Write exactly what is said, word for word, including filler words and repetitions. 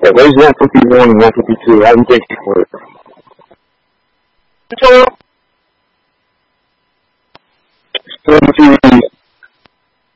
Okay, where's one fifty-one and one fifty-two? How do you think it works? Total? seventy-two